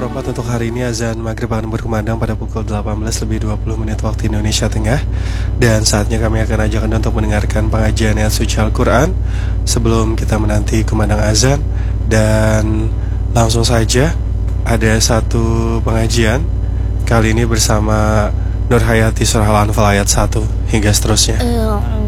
keempat untuk hari ini azan maghrib akan berkumandang pada pukul 18:20 waktu Indonesia Tengah. Dan saatnya kami akan ajak Anda untuk mendengarkan pengajian ayat suci Al-Quran sebelum kita menanti kumandang azan. Dan langsung saja ada satu pengajian kali ini bersama Nur Hayati Surah Al-Anfal ayat 1 hingga seterusnya.